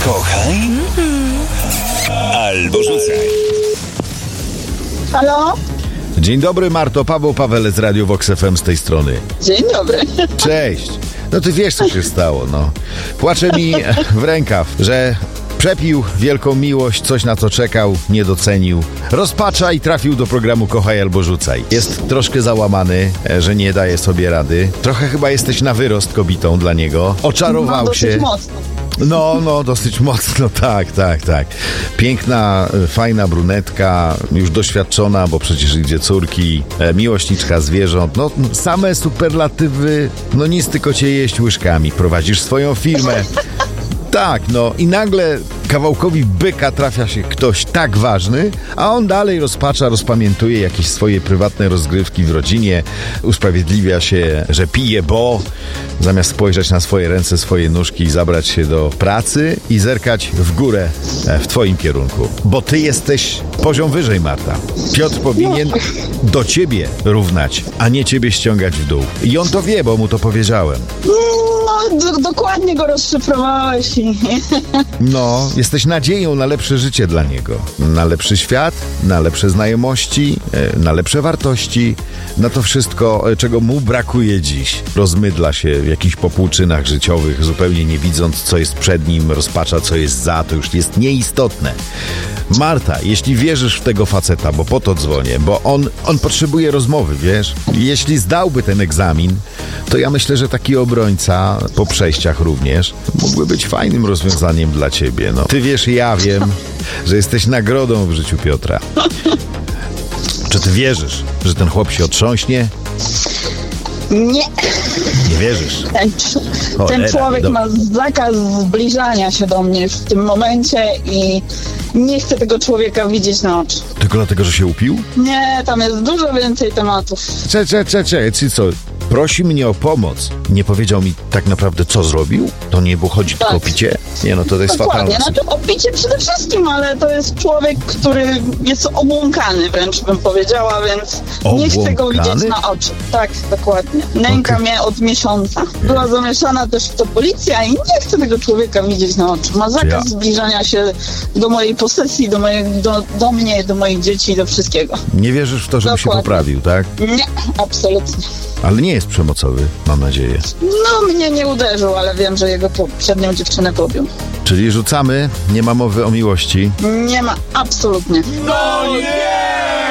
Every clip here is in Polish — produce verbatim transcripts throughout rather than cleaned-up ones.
Kochaj albo rzucaj. Halo? Dzień dobry, Marto. Paweł Pawelec z Radio Vox F M z tej strony. Dzień dobry. Cześć. No ty wiesz, co się stało, no. Płacze mi w rękaw, że przepił wielką miłość, coś na co czekał, nie docenił. Rozpacza i trafił do programu Kochaj albo rzucaj. Jest troszkę załamany, że nie daje sobie rady. Trochę chyba jesteś na wyrost kobietą dla niego. Oczarował no, się. Mocno. No, no, dosyć mocno, tak, tak, tak. Piękna, fajna brunetka, już doświadczona, bo przecież idzie córki, e, miłośniczka zwierząt, no same superlatywy, no nic tylko cię jeść łyżkami. Prowadzisz swoją firmę. Tak, no i nagle kawałkowi byka trafia się ktoś tak ważny, a on dalej rozpacza, rozpamiętuje jakieś swoje prywatne rozgrywki w rodzinie, usprawiedliwia się, że pije, bo zamiast spojrzeć na swoje ręce, swoje nóżki i zabrać się do pracy i zerkać w górę w twoim kierunku. Bo ty jesteś poziom wyżej, Marta. Piotr powinien do ciebie równać, a nie ciebie ściągać w dół. I on to wie, bo mu to powiedziałem. No, do, dokładnie go rozszyfrowałeś. I... No, jesteś nadzieją na lepsze życie dla niego. Na lepszy świat, na lepsze znajomości, na lepsze wartości, na to wszystko, czego mu brakuje dziś. Rozmydla się w jakichś popłuczynach życiowych, zupełnie nie widząc, co jest przed nim, rozpacza, co jest za, to już jest nieistotne. Marta, jeśli wierzysz w tego faceta, bo po to dzwonię, bo on, on potrzebuje rozmowy, wiesz? Jeśli zdałby ten egzamin, to ja myślę, że taki obrońca, po przejściach również, mógłby być fajnym rozwiązaniem dla ciebie. No, ty wiesz, ja wiem, że jesteś nagrodą w życiu Piotra. Czy ty wierzysz, że ten chłop się otrząśnie? Nie. Nie wierzysz? Ten, ten Cholera, człowiek do... ma zakaz zbliżania się do mnie w tym momencie i nie chcę tego człowieka widzieć na oczy. Tylko dlatego, że się upił? Nie, tam jest dużo więcej tematów. Cze, cze, cze, cze, czy co? Prosi mnie o pomoc. Nie powiedział mi tak naprawdę, co zrobił? To nie było chodzi tylko o picie? Nie, no to jest fatalne. Dokładnie, znaczy o picie przede wszystkim, ale to jest człowiek, który jest obłąkany, wręcz bym powiedziała, więc Obłąkany? nie chcę go widzieć na oczy. Tak, dokładnie. Nęka okay. mnie od miesiąca. Była zamieszana też w to policja i nie chcę tego człowieka widzieć na oczy. Ma zakaz ja. zbliżania się do mojej posesji, do, mojej, do, do mnie, do moich dzieci, do wszystkiego. Nie wierzysz w to, żeby dokładnie. się poprawił, tak? Nie, absolutnie. Ale nie jest przemocowy, mam nadzieję. No, mnie nie uderzył, ale wiem, że jego poprzednią dziewczynę pobił. Czyli rzucamy, nie ma mowy o miłości? Nie ma, absolutnie. No nie!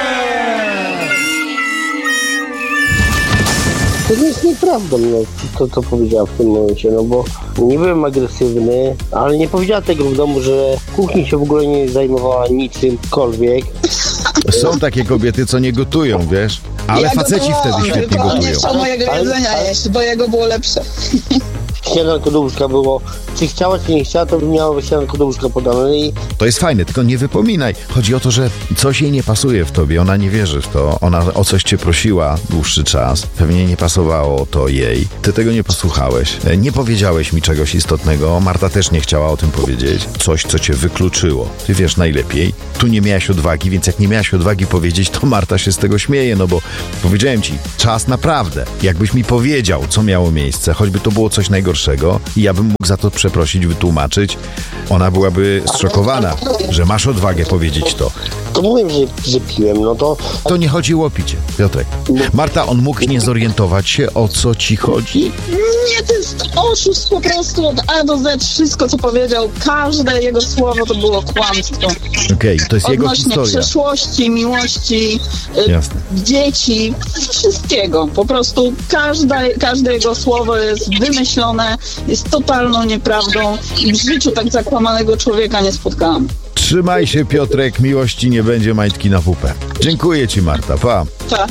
To nie jest nieprawdą, no, to co powiedziała w tym momencie, no bo nie byłem agresywny, ale nie powiedziała tego w domu, że w kuchni się w ogóle nie zajmowała niczymkolwiek. Są takie kobiety, co nie gotują, wiesz? Ale ja faceci gotowałam, wtedy świetnie tylko gotują. nie chciał mojego jedzenia jeść, bo jego było lepsze. Śniadanko do łóżka było. Czy chciała, czy nie chciała, to by miało śniadanko do łóżka podane i... To jest fajne, tylko nie wypominaj. Chodzi o to, że coś jej nie pasuje w tobie, ona nie wierzy w to. Ona o coś cię prosiła dłuższy czas. Pewnie nie pasowało to jej. Ty tego nie posłuchałeś. Nie powiedziałeś mi czegoś istotnego. Marta też nie chciała o tym powiedzieć. Coś, co cię wykluczyło. Ty wiesz najlepiej. Tu nie miałaś odwagi, więc jak nie miałaś odwagi powiedzieć, to Marta się z tego śmieje, no bo powiedziałem ci, czas naprawdę. Jakbyś mi powiedział, co miało miejsce, choćby to było coś najgorszego i ja bym mógł za to przeprosić, wytłumaczyć, ona byłaby zszokowana, że masz odwagę powiedzieć to. To mówię, że, że piłem, no to... To nie chodziło o picie, Piotrek. Marta, on mógł nie zorientować się, o co ci chodzi? Nie, to jest oszust po prostu od A do Z. Wszystko, co powiedział, każde jego słowo to było kłamstwo. Okej, okay, to jest jego Odnośnie historia. przeszłości, miłości, Jasne. dzieci, wszystkiego. Po prostu każde, każde jego słowo jest wymyślone, jest totalną nieprawdą i w życiu tak zakłamanego człowieka nie spotkałam. Trzymaj się, Piotrek, miłości nie będzie, majtki na pupę. Dziękuję ci, Marta, pa. Pa.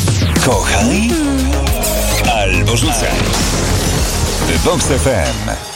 Kochaj albo rzucaj. Vox F M.